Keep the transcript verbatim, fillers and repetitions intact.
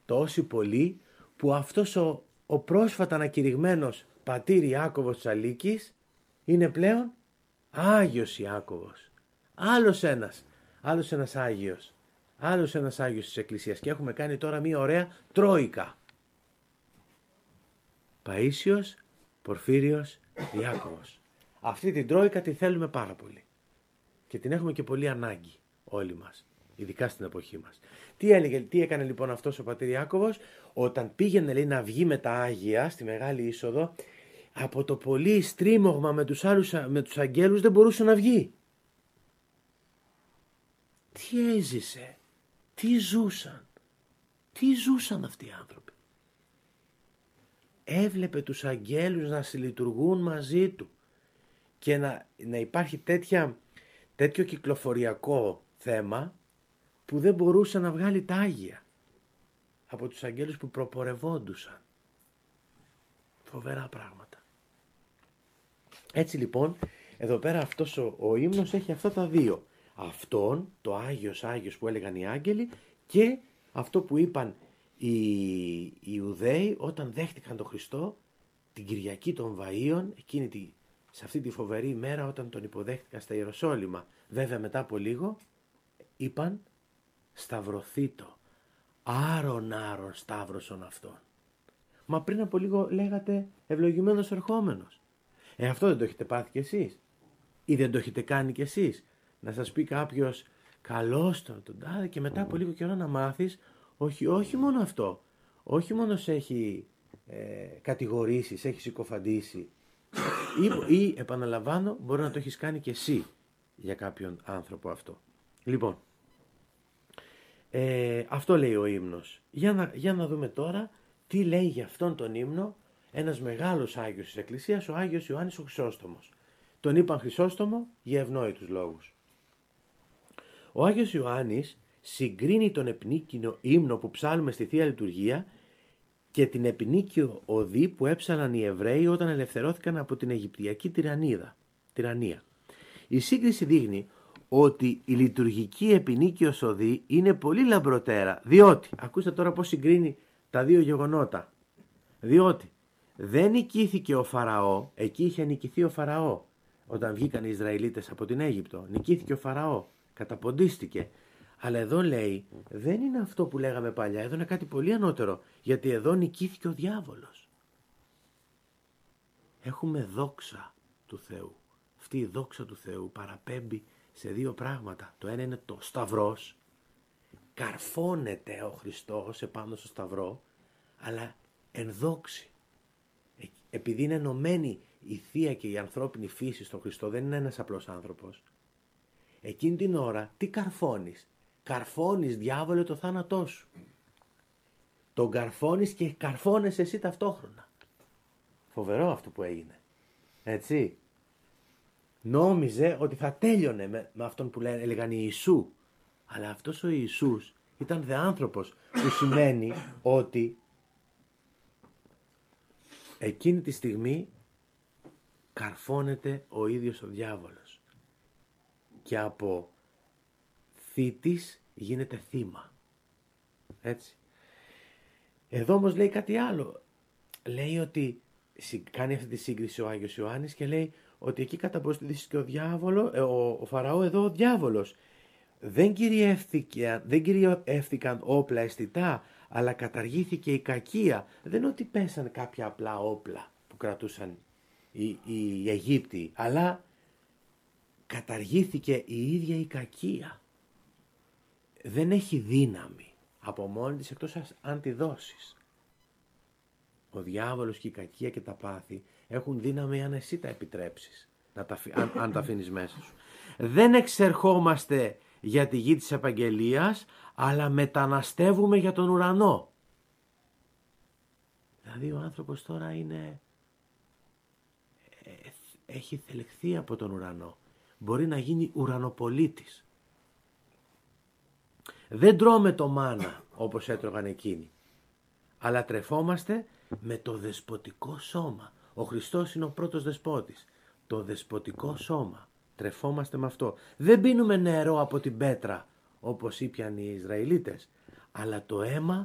τόσοι πολλοί, που αυτός ο, ο πρόσφατα ανακηρυγμένος πατήρ Ιάκωβος Τσαλίκης είναι πλέον Άγιος Ιάκωβος. Άλλος ένας, άλλος ένας Άγιος, άλλος ένας Άγιος της Εκκλησίας, και έχουμε κάνει τώρα μια ωραία τρόικα. Παΐσιος, Πορφύριος, Ιάκωβος. Αυτή την τρόικα τη θέλουμε πάρα πολύ και την έχουμε και πολύ ανάγκη όλοι μας, ειδικά στην εποχή μας. Τι έλεγε, τι έκανε λοιπόν αυτός ο πατήρ Ιάκωβος? Όταν πήγαινε, λέει, να βγει με τα Άγια στη Μεγάλη Είσοδο, από το πολύ στρίμωγμα με τους άλλους, με τους αγγέλους, δεν μπορούσε να βγει. Τι έζησε, τι ζούσαν, τι ζούσαν αυτοί οι άνθρωποι. Έβλεπε τους αγγέλους να συλλειτουργούν μαζί του και να, να υπάρχει τέτοια, τέτοιο κυκλοφοριακό θέμα που δεν μπορούσε να βγάλει τα Άγια από τους αγγέλους που προπορευόντουσαν. Φοβερά πράγματα. Έτσι λοιπόν, εδώ πέρα αυτός ο, ο ύμνος έχει αυτά τα δύο. Αυτόν, το Άγιος Άγιος που έλεγαν οι άγγελοι, και αυτό που είπαν οι, οι Ιουδαίοι όταν δέχτηκαν τον Χριστό την Κυριακή των Βαΐων, εκείνη τη, σε αυτή τη φοβερή ημέρα όταν τον υποδέχτηκαν στα Ιεροσόλυμα. Βέβαια μετά από λίγο είπαν σταυρωθήτω, άρον άρον σταύρωσον αυτόν. Μα πριν από λίγο λέγατε ευλογημένος ερχόμενος. Ε, αυτό δεν το έχετε πάθει κι εσείς? Ή δεν το έχετε κάνει κι εσείς? Να σας πει κάποιος καλώς τον τον τάδε, και μετά από λίγο καιρό να μάθεις όχι, όχι μόνο αυτό, όχι μόνο σε έχει ε, κατηγορήσει, σε έχει συκοφαντήσει, ή, ή επαναλαμβάνω, μπορεί να το έχεις κάνει κι εσύ για κάποιον άνθρωπο αυτό. Λοιπόν, ε, αυτό λέει ο ύμνος. Για να, για να δούμε τώρα τι λέει για αυτόν τον ύμνο ένας μεγάλος Άγιος της Εκκλησίας, ο Άγιος Ιωάννης ο Χρυσόστομος. Τον είπαν Χρυσόστομο για ευνόητους λόγους. Ο Άγιος Ιωάννης συγκρίνει τον επνίκηνο ύμνο που ψάλουμε στη Θεία Λειτουργία και την επνίκιο οδή που έψαλαν οι Εβραίοι όταν ελευθερώθηκαν από την Αιγυπτιακή τυραννίδα, τυραννία. Η σύγκριση δείχνει ότι η λειτουργική επινίκιος οδή είναι πολύ λαμπροτέρα, διότι, ακούστε τώρα πώς συγκρίνει τα δύο γεγονότα, διότι δεν νικήθηκε ο Φαραώ, εκεί είχε νικηθεί ο Φαραώ όταν βγήκαν οι Ισραηλίτες από την Αίγυπτο, νικήθηκε ο Φαραώ, καταποντίστηκε. Αλλά εδώ λέει δεν είναι αυτό που λέγαμε παλιά, εδώ είναι κάτι πολύ ανώτερο, γιατί εδώ νικήθηκε ο διάβολος. Έχουμε δόξα του Θεού. Αυτή η δόξα του Θεού παραπέμπει σε δύο πράγματα. Το ένα είναι το σταυρός. Καρφώνεται ο Χριστός επάνω στο σταυρό, αλλά εν δόξη. Επειδή είναι ενωμένη η θεία και η ανθρώπινη φύση στον Χριστό, δεν είναι ένας απλός άνθρωπος. Εκείνη την ώρα τι καρφώνεις? Καρφώνεις, διάβολε, το θάνατό σου. Τον καρφώνεις και καρφώνεσαι εσύ ταυτόχρονα. Φοβερό αυτό που έγινε. Έτσι. Νόμιζε ότι θα τέλειωνε με, με αυτόν που λένε, έλεγαν Ιησού. Αλλά αυτός ο Ιησούς ήταν δε άνθρωπος, που σημαίνει ότι εκείνη τη στιγμή καρφώνεται ο ίδιος ο διάβολος. Και από θήτης γίνεται θύμα. Έτσι. Εδώ όμως λέει κάτι άλλο. Λέει ότι κάνει αυτή τη σύγκριση ο Άγιος Ιωάννης και λέει ότι εκεί καταποντίστηκε ο διάβολο, ο, ο Φαραώ, εδώ ο διάβολος. Δεν κυριεύθηκαν, δεν κυριεύθηκαν όπλα αισθητά, αλλά καταργήθηκε η κακία. Δεν είναι ότι πέσαν κάποια απλά όπλα που κρατούσαν οι, οι Αιγύπτιοι, αλλά καταργήθηκε η ίδια η κακία. Δεν έχει δύναμη από μόνη της εκτός αν τη δώσεις. Ο διάβολος και η κακία και τα πάθη έχουν δύναμη αν εσύ τα επιτρέψεις, να τα, αν, αν τα αφήνεις μέσα σου. Δεν εξερχόμαστε για τη γη της επαγγελίας, αλλά μεταναστεύουμε για τον ουρανό. Δηλαδή ο άνθρωπος τώρα είναι, ε, έχει θελεχθεί από τον ουρανό. Μπορεί να γίνει ουρανοπολίτης. Δεν τρώμε το μάνα όπως έτρωγαν εκείνοι, αλλά τρεφόμαστε με το δεσποτικό σώμα. Ο Χριστός είναι ο πρώτος δεσπότης. Το δεσποτικό σώμα. Τρεφόμαστε με αυτό. Δεν πίνουμε νερό από την πέτρα όπως ήπιαν οι Ισραηλίτες, αλλά το αίμα